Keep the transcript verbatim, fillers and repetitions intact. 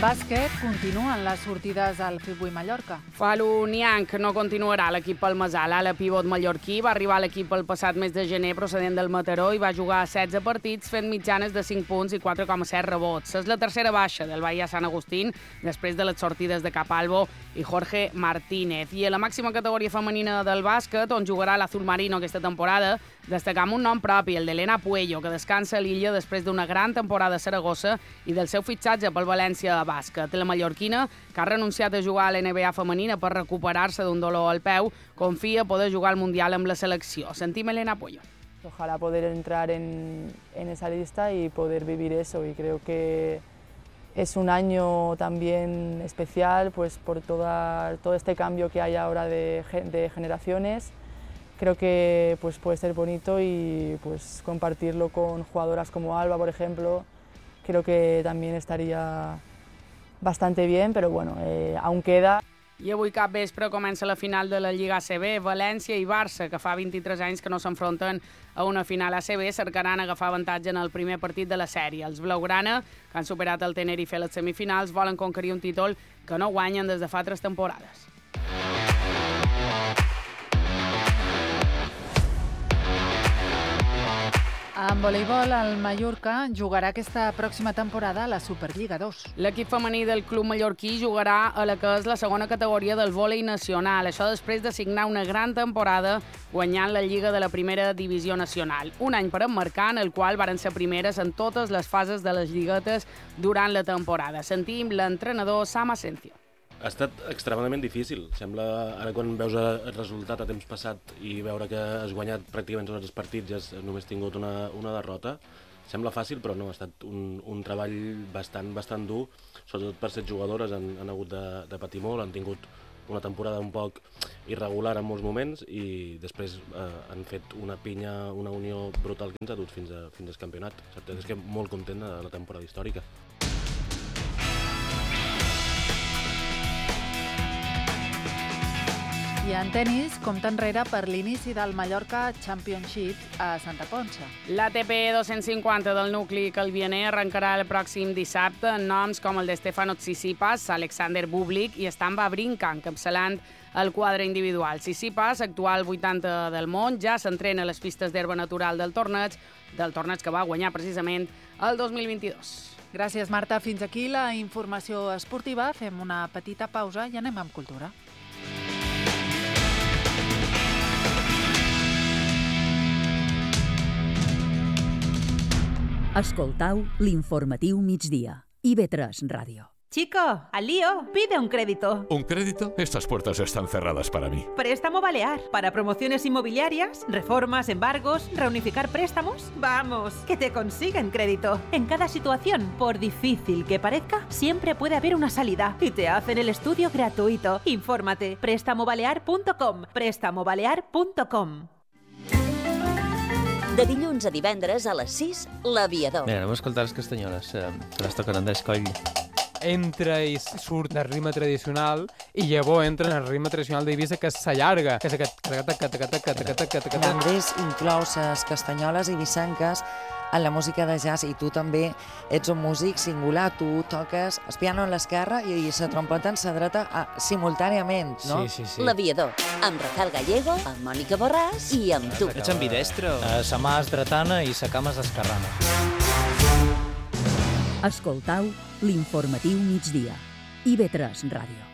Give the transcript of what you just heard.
bàsquet, continuen les sortides al Fibui Mallorca. Falu Niang no continuarà a l'equip palmesà. L'ala pivot mallorquí va arribar a l'equip el passat mes de gener procedent del Mataró i va jugar setze partits fent mitjanes de cinc punts i quatre coma set rebots. És la tercera baixa del Bahia Sant Agustín després de les sortides de Capalbo i Jorge Martínez. I a la màxima categoria femenina del bàsquet, on jugarà l'Azul Marino aquesta temporada, destacam un nom propi, el d'Elena Puello, que descansa a l'illa després d'una gran temporada a Saragossa i del seu fitxatge pel València a bàsquet. La mallorquina, que ha renunciat a jugar a l'N B A femenina per recuperar-se d'un dolor al peu, confia poder jugar al Mundial amb la selecció. Sentim Elena Puello. Ojalá poder entrar en, en esa lista y poder vivir eso, y creo que es un año también especial pues por toda, todo este cambio que hay ahora de, de generaciones. Creo que pues, puede ser bonito y pues, compartirlo con jugadoras como Alba, por ejemplo, creo que también estaría bastante bien, pero bueno, eh, aún queda. I avui cap vespre comença la final de la Lliga A C B. València i Barça, que fa vint-i-tres anys que no s'enfronten a una final A C B, cercaran agafar avantatge en el primer partit de la sèrie. Els blaugrana, que han superat el Tenerife a les semifinals, volen conquerir un títol que no guanyen des de fa tres temporades. En voleibol, el Mallorca jugarà aquesta pròxima temporada a la Superliga dos. L'equip femení del club mallorquí jugarà a la que és la segona categoria del vòlei nacional. Això després de signar una gran temporada guanyant la Lliga de la Primera Divisió Nacional. Un any per emmarcar en el qual varen ser primeres en totes les fases de les lliguetes durant la temporada. Sentim l'entrenador Sam Asencio. Ha estat extremadament difícil. Sembla, ara quan veus el resultat a temps passat i veure que has guanyat pràcticament tots els partits i has només tingut una, una derrota, sembla fàcil, però no, ha estat un, un treball bastant, bastant dur, sobretot per set jugadores han, han hagut de, de patir molt, han tingut una temporada un poc irregular en molts moments i després eh, han fet una pinya, una unió brutal que ens ha dut fins, a, fins al campionat. És que molt content de la temporada històrica. I en tenis, compta enrere per l'inici del Mallorca Championship a Santa Ponça. L'A T P dos-cents cinquanta del nucli calvianer arrencarà el pròxim dissabte amb noms com el de Stefanos Tsitsipas, Alexander Bublik i Stan Wawrinka, encapçalant el quadre individual. Tsitsipas, actual vuitanta del món, ja s'entrena a les pistes d'herba natural del torneig, del torneig que va guanyar precisament el dos mil vint-i-dos. Gràcies, Marta. Fins aquí la informació esportiva. Fem una petita pausa i anem amb cultura. Escoltau l'informatiu migdia. I B tres Ràdio. Chico, al lío, pide un crédito. ¿Un crédito? Estas puertas están cerradas para mí. Préstamo Balear. Para promociones inmobiliarias, reformas, embargos, reunificar préstamos. Vamos, que te consiguen crédito. En cada situación, por difícil que parezca, siempre puede haber una salida. Y te hacen el estudio gratuito. Infórmate. préstamo balear punto com. préstamo balear punto com. De dilluns a divendres a les sis, L'Aviador. Mira, anem a escoltar les castanyoles, eh, que les toquen Andrés Coll. Entra i surt el ritme tradicional i llavors entra en el ritme tradicional d'Eivissa, que s'allarga. Que L'Andrés inclou les castanyoles eivissenques en la música de jazz i tu també ets un músic singular, tu toques el piano en l'esquerra i la trompeta en la dreta ah, simultàniament, no? Sí, sí, sí. L'Aviador, amb Rafael Gallego, amb Mònica Borràs i amb tu. Ets ambidestro. Uh, sa mà és dretana i sa cama és esquerrana. Escoltau l'informatiu migdia. I B tres Ràdio.